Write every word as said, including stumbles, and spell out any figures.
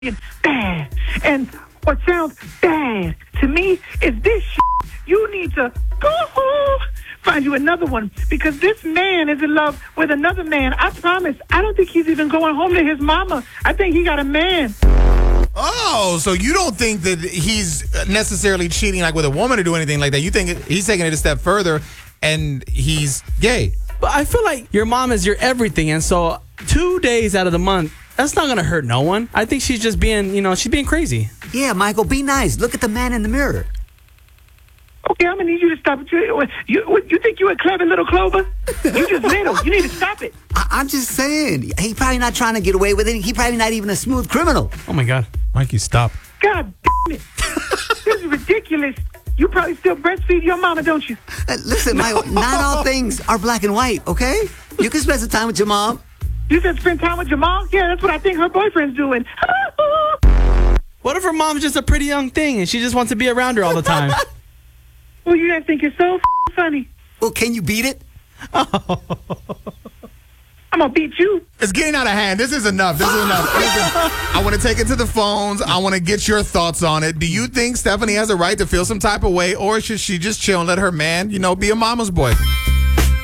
bad. And what sounds bad to me is this shit. You need to go home, find you another one, because this man is in love with another man. I promise. I don't think he's even going home to his mama. I think he got a man. Oh, so you don't think that he's necessarily cheating like with a woman or do anything like that. You think he's taking it a step further and he's gay. But I feel like your mom is your everything, and so two days out of the month, that's not going to hurt no one. I think she's just being, you know, she's being crazy. Yeah, Michael, be nice. Look at the man in the mirror. Okay, I'm going to need you to stop it. You, you, you think you a clever little Clover? You just little. You need to stop it. I, I'm just saying. He probably not trying to get away with it. He probably not even a smooth criminal. Oh, my God. Mikey, stop. God damn it. This is ridiculous. You probably still breastfeed your mama, don't you? Uh, listen, Michael, not all things are black and white, okay? You can spend some time with your mom. You said spend time with your mom? Yeah, that's what I think her boyfriend's doing. What if her mom's just a pretty young thing and she just wants to be around her all the time? Well, you guys think you're so f- funny. Well, can you beat it? Oh. I'm going to beat you. It's getting out of hand. This is enough. This is enough. Listen, I want to take it to the phones. I want to get your thoughts on it. Do you think Stephanie has a right to feel some type of way, or should she just chill and let her man, you know, be a mama's boy?